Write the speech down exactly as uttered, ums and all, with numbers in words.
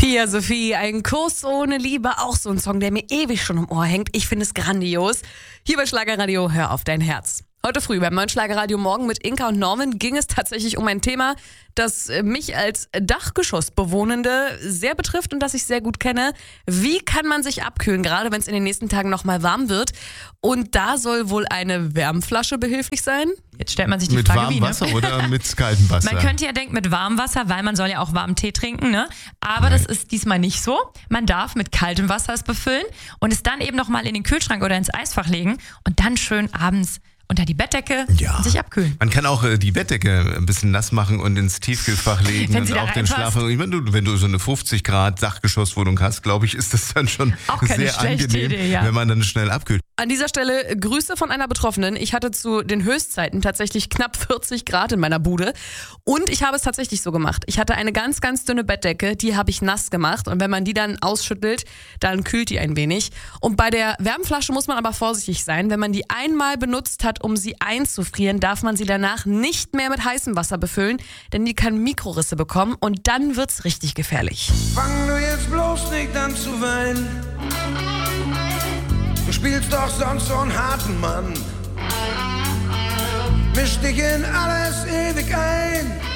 Pia Sophie, ein Kuss ohne Liebe, auch so ein Song, der mir ewig schon im Ohr hängt. Ich finde es grandios. Hier bei Schlagerradio, hör auf dein Herz. Heute früh beim neuen Schlagerradio Morgen mit Inka und Norman ging es tatsächlich um ein Thema, das mich als Dachgeschossbewohnende sehr betrifft und das ich sehr gut kenne. Wie kann man sich abkühlen, gerade wenn es in den nächsten Tagen nochmal warm wird? Und da soll wohl eine Wärmflasche behilflich sein? Jetzt stellt man sich die mit Frage, warmem wie, ne? Wasser oder mit kaltem Wasser? Man könnte ja denken mit warmem Wasser, weil man soll ja auch warmen Tee trinken, ne? Aber das ist diesmal nicht so. Man darf mit kaltem Wasser es befüllen und es dann eben nochmal in den Kühlschrank oder ins Eisfach legen und dann schön abends unter die Bettdecke Ja. und sich abkühlen. Man kann auch äh, die Bettdecke ein bisschen nass machen und ins Tiefkühlfach legen Wenn und sie da auch den reinpasst. Schlaf. Wenn du, wenn du so eine fünfzig Grad Dachgeschosswohnung hast, glaube ich, ist das dann schon Auch keine sehr schlechte angenehm, Idee, ja. wenn man dann schnell abkühlt. An dieser Stelle Grüße von einer Betroffenen. Ich hatte zu den Höchstzeiten tatsächlich knapp vierzig Grad in meiner Bude. Und ich habe es tatsächlich so gemacht. Ich hatte eine ganz, ganz dünne Bettdecke, die habe ich nass gemacht. Und wenn man die dann ausschüttelt, dann kühlt die ein wenig. Und bei der Wärmflasche muss man aber vorsichtig sein. Wenn man die einmal benutzt hat, um sie einzufrieren, darf man sie danach nicht mehr mit heißem Wasser befüllen, denn die kann Mikrorisse bekommen und dann wird's richtig gefährlich. Fang du jetzt bloß nicht an zu weinen. Du spielst doch sonst so einen harten Mann. Misch dich in alles ewig ein.